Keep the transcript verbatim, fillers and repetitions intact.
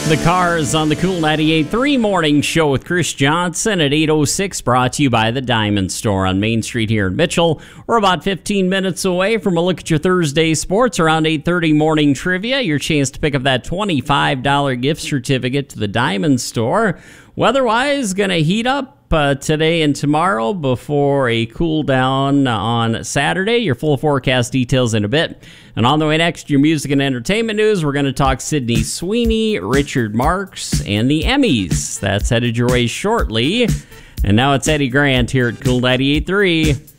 The Cars on the Cool ninety-eight point three Morning Show with Chris Johnson at eight oh six, brought to you by the Diamond Store on Main Street here in Mitchell. We're about fifteen minutes away from a look at your Thursday sports. Around eight thirty morning trivia, your chance to pick up that twenty-five dollars gift certificate to the Diamond Store. Weather-wise, going to heat up Uh, today and tomorrow before a cool down on Saturday. Your full forecast details in a bit. And on the way next, your music and entertainment news. We're going to talk Sydney Sweeney, Richard Marx, and the Emmys. That's headed your way shortly. And now it's Eddie Grant here at Cool ninety-eight point three.